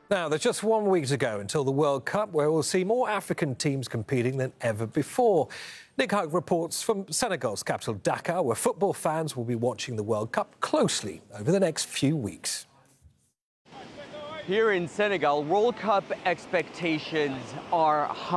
Now, there's just 1 week to go until the World Cup, where we'll see more African teams competing than ever before. Nick Hug reports from Senegal's capital, Dakar, where football fans will be watching the World Cup closely over the next few weeks. Here in Senegal, World Cup expectations are high.